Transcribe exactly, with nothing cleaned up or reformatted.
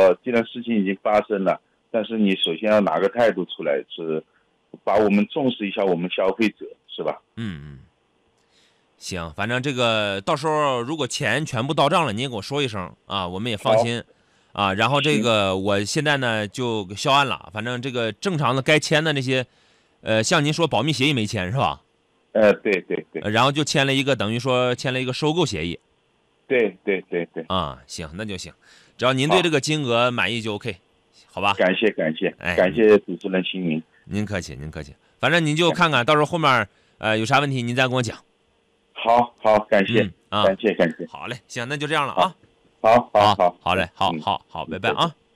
说，既然事情已经发生了，但是你首先要拿个态度出来，是把我们重视一下我们消费者，是吧？ 嗯嗯，行，反正这个到时候如果钱全部到账了，你也给我说一声啊，我们也放心啊。然后这个我现在呢就销案了，反正这个正常的该签的那些，呃，像您说保密协议没签是吧？ 呃，对对对， 然后就签了一个等于说签了一个收购协议。 对对对对， 啊，行，那就行，只要您对这个金额满意就 OK，好吧？ 感谢感谢， 哎， 感谢主持人姓名， 您客气，您客气，反正您就看看到时候后面呃有啥问题您再跟我讲。 好好感谢、 嗯、啊， 感谢感谢， 好嘞，行，那就这样了啊。 好好好好好嘞，好嗯好好，拜拜啊。